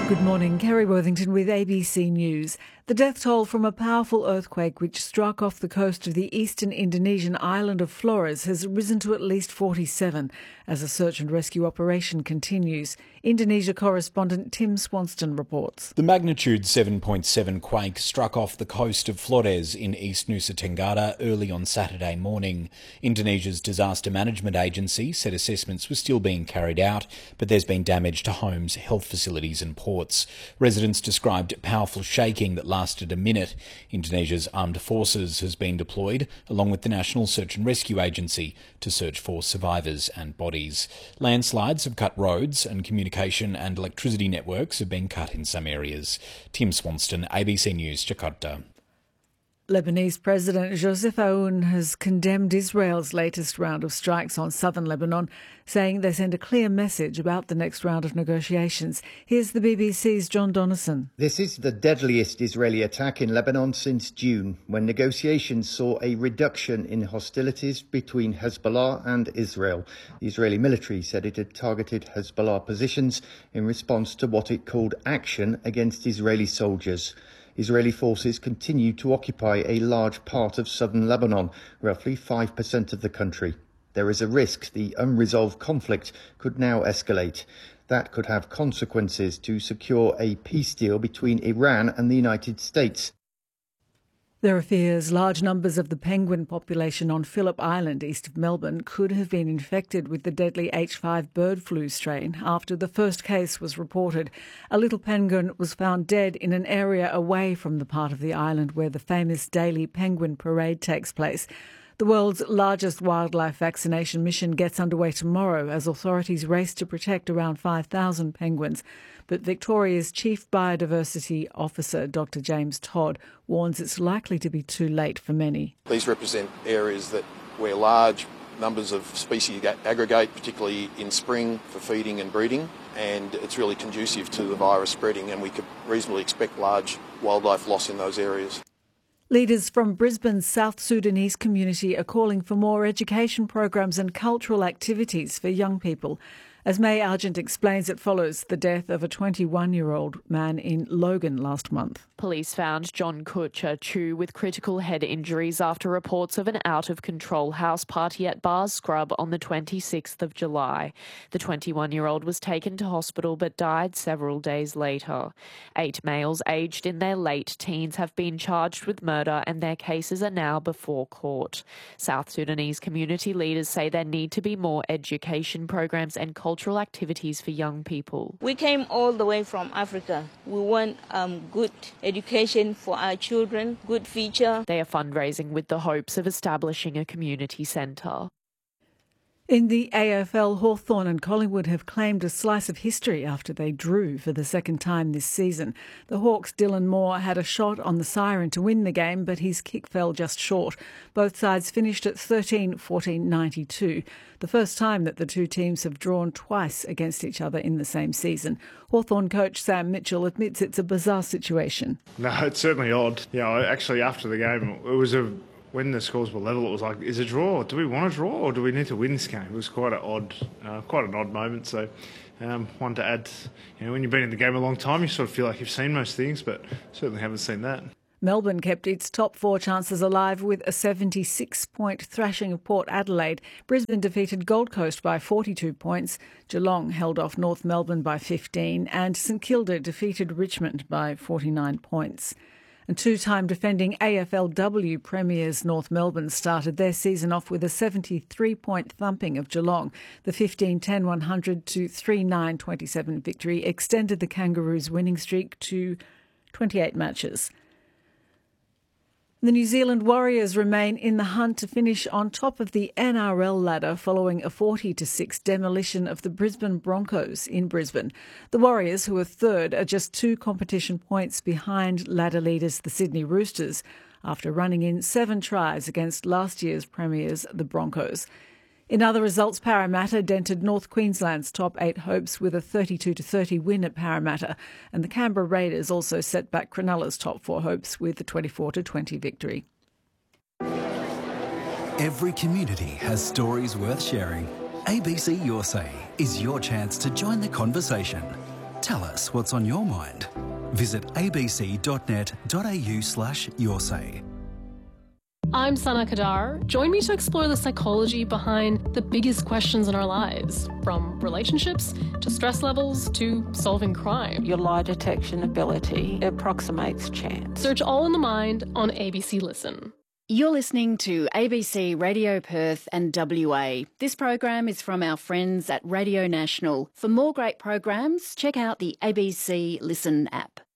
Good morning, Kerry Worthington with ABC News. The death toll from a powerful earthquake which struck off the coast of the eastern Indonesian island of Flores has risen to at least 47 as a search and rescue operation continues. Indonesia correspondent Tim Swanston reports. The magnitude 7.7 quake struck off the coast of Flores in East Nusa Tenggara early on Saturday morning. Indonesia's disaster management agency said assessments were still being carried out, but there's been damage to homes, health facilities and ports. Residents described powerful shaking that lasted a minute. Indonesia's armed forces has been deployed, along with the National Search and Rescue Agency, to search for survivors and bodies. Landslides have cut roads and communication and electricity networks have been cut in some areas. Tim Swanston, ABC News, Jakarta. Lebanese President Joseph Aoun has condemned Israel's latest round of strikes on southern Lebanon, saying they send a clear message about the next round of negotiations. Here's the BBC's John Donnison. This is the deadliest Israeli attack in Lebanon since June, when negotiations saw a reduction in hostilities between Hezbollah and Israel. The Israeli military said it had targeted Hezbollah positions in response to what it called action against Israeli soldiers. Israeli forces continue to occupy a large part of southern Lebanon, roughly 5% of the country. There is a risk the unresolved conflict could now escalate. That could have consequences to secure a peace deal between Iran and the United States. There are fears large numbers of the penguin population on Phillip Island, east of Melbourne, could have been infected with the deadly H5 bird flu strain after the first case was reported. A little penguin was found dead in an area away from the part of the island where the famous daily penguin parade takes place. The world's largest wildlife vaccination mission gets underway tomorrow as authorities race to protect around 5,000 penguins. But Victoria's Chief Biodiversity Officer, Dr James Todd, warns it's likely to be too late for many. These represent areas where large numbers of species aggregate, particularly in spring for feeding and breeding, and it's really conducive to the virus spreading, and we could reasonably expect large wildlife loss in those areas. Leaders from Brisbane's South Sudanese community are calling for more education programs and cultural activities for young people. As May Argent explains, it follows the death of a 21-year-old man in Logan last month. Police found John Kutcher Chew with critical head injuries after reports of an out-of-control house party at Bars Scrub on the 26th of July. The 21-year-old was taken to hospital but died several days later. 8 males aged in their late teens have been charged with murder and their cases are now before court. South Sudanese community leaders say there need to be more education programs and cultural activities for young people. We came all the way from Africa. We want good education for our children, good future. They are fundraising with the hopes of establishing a community centre. In the AFL, Hawthorn and Collingwood have claimed a slice of history after they drew for the second time this season. The Hawks' Dylan Moore had a shot on the siren to win the game, but his kick fell just short. Both sides finished at 13-14-92, the first time that the two teams have drawn twice against each other in the same season. Hawthorn coach Sam Mitchell admits it's a bizarre situation. No, it's certainly odd. Actually, after the game, when the scores were level, it was like, is it a draw? Do we want to draw or do we need to win this game? It was quite an odd moment. So, one to add, when you've been in the game a long time, you sort of feel like you've seen most things, but certainly haven't seen that. Melbourne kept its top 4 chances alive with a 76-point thrashing of Port Adelaide. Brisbane defeated Gold Coast by 42 points. Geelong held off North Melbourne by 15 and St Kilda defeated Richmond by 49 points. And two-time defending AFLW premiers North Melbourne started their season off with a 73-point thumping of Geelong. The 15-10-100 to 3-9-27 victory extended the Kangaroos' winning streak to 28 matches. The New Zealand Warriors remain in the hunt to finish on top of the NRL ladder following a 40-6 demolition of the Brisbane Broncos in Brisbane. The Warriors, who are third, are just 2 competition points behind ladder leaders the Sydney Roosters after running in 7 tries against last year's premiers, the Broncos. In other results, Parramatta dented North Queensland's top 8 hopes with a 32-30 win at Parramatta, and the Canberra Raiders also set back Cronulla's top 4 hopes with a 24-20 victory. Every community has stories worth sharing. ABC Your Say is your chance to join the conversation. Tell us what's on your mind. Visit abc.net.au/yoursay. I'm Sana Kadar. Join me to explore the psychology behind the biggest questions in our lives, from relationships to stress levels to solving crime. Your lie detection ability approximates chance. Search All in the Mind on ABC Listen. You're listening to ABC Radio Perth and WA. This program is from our friends at Radio National. For more great programs, check out the ABC Listen app.